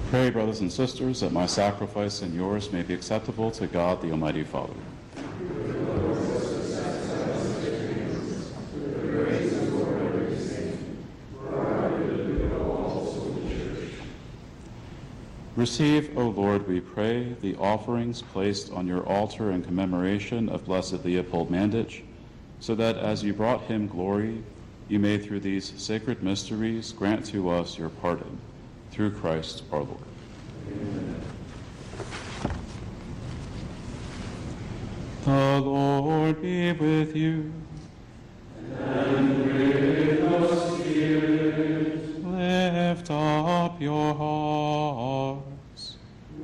Pray, brothers and sisters, that my sacrifice and yours may be acceptable to God, the Almighty Father. Receive, O Lord, we pray, the offerings placed on your altar in commemoration of Blessed Leopold Mandich, so that as you brought him glory, you may through these sacred mysteries grant to us your pardon. Through Christ our Lord. Amen. The Lord be with you. And with your spirit. Lift up your hearts.